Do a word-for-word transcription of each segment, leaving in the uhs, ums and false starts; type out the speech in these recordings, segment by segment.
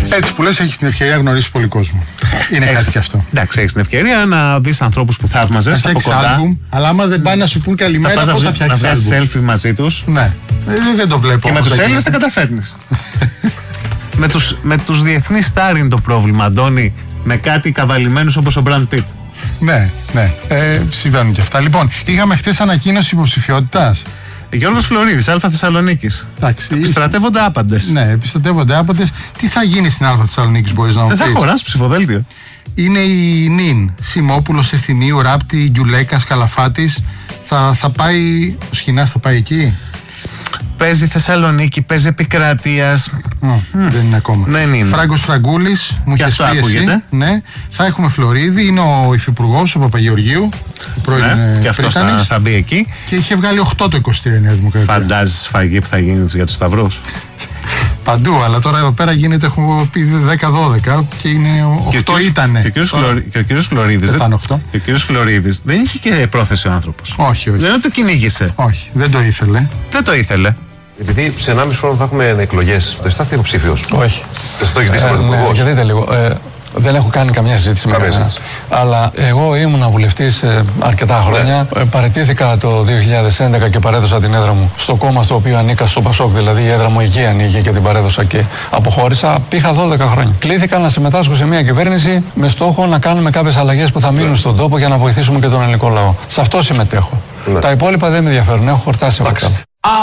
Έτσι που λες, έχεις την ευκαιρία να γνωρίσεις πολύ κόσμο. Είναι έχεις, κάτι κι αυτό. Εντάξει, έχεις την ευκαιρία να δεις ανθρώπους που θαύμαζες από κοντά. Άλμπουμ, αλλά άμα δεν πάνε να σου πούν καλημέρα, πώς θα φτιάξεις άλμπουμ? Να βγάζεις selfie μαζί τους. Ναι, ε, δεν το βλέπω. Και με τους Έλληνες τα καταφέρνεις. με, τους, με τους διεθνείς στάρ είναι το πρόβλημα, Αντώνη. Με κάτι καβαλημένους όπως ο Brad Pitt. Ναι, ναι, ε, συμβαίνουν και αυτά. Λοιπόν, είχαμε χτες ανακοίνωση υποψηφιότητας. Γιώργος Φλωρίδης, Α Θεσσαλονίκης. Επιστρατεύονται άπαντες. Ναι, επιστρατεύονται άπαντες. Τι θα γίνει στην Α Θεσσαλονίκης, μπορείς να μου πεις? πεις? Δεν θα χωράς ψηφοδέλτιο. Είναι η Νίν, Σιμόπουλος, Ευθυμίου, Ράπτη, Γκιουλέκας, Καλαφάτης. Θα, θα πάει, ο Σχοινάς θα πάει εκεί. Παίζει Θεσσαλονίκη, παίζει Επικρατείας. Mm, mm. Δεν είναι ακόμα. Δεν είναι. Φράγκος Φραγκούλης, μου είχες πει εσύ. Ναι. Θα έχουμε Φλωρίδη, είναι ο υφυπουργός, ο Παπαγεωργίου. Ναι, και αυτός θα, θα μπει εκεί. Και είχε βγάλει οκτώ το είκοσι τρία Νέα Δημοκρατία. Φαντάζεσαι σφαγή που θα γίνει για τους σταυρούς? Παντού, αλλά τώρα εδώ πέρα γίνεται, έχω πει δέκα δώδεκα και είναι οκτώ ήτανε. Και ο κύριος Φλωρίδης δεν, Φλωρίδης δεν είχε και πρόθεση ο άνθρωπος. Όχι, όχι. Δεν το κυνήγησε. Όχι, δεν το ήθελε. Δεν το ήθελε. Επειδή σε ενάμιση χρόνο θα έχουμε εκλογές, το αισθάνεσαι υποψήφιος? Όχι. Δεν το έχεις δει σαν πρωθυπουργός? Και δείτε λίγο. Ε, δεν έχω κάνει καμιά συζήτηση με κανένα. Αλλά εγώ ήμουν βουλευτής ε, αρκετά χρόνια. Ναι. Ε, παραιτήθηκα το δύο χιλιάδες έντεκα και παρέδωσα την έδρα μου στο κόμμα στο οποίο ανήκα, στο Πασόκ. Δηλαδή η έδρα μου εκεί ανήκε και την παρέδωσα και αποχώρησα. Πήγα δώδεκα χρόνια. Κλήθηκα να συμμετάσχω σε μια κυβέρνηση με στόχο να κάνουμε κάποιες αλλαγές που θα μείνουν ναι. στον τόπο για να βοηθήσουμε και τον ελληνικό λαό. Σε αυτό συμμετέχω. Ναι. Τα υπόλοιπα δεν με ενδιαφέρουν. Έχω χορτάσει από αυτά.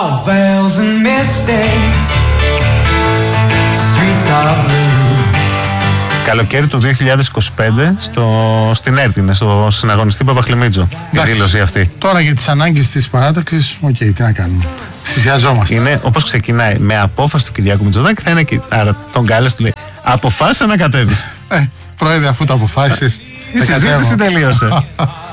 Καλοκαίρι του δύο χιλιάδες είκοσι πέντε στο, στην Έρτινε, στο συναγωνιστή Παπαχλημίτζο. Η δήλωση αυτή. Τώρα για τις ανάγκες της παράταξης, οκ, okay, τι να κάνουμε. Θυσιαζόμαστε. Είναι όπως ξεκινάει. Με απόφαση του Κυριάκου Μητσοτάκη θα είναι εκεί. Άρα τον κάλεσε, του λέει: αποφάσισε να κατέβεις. Ε, πρόεδρε, αφού το αποφάσισες. Η συζήτηση τελείωσε.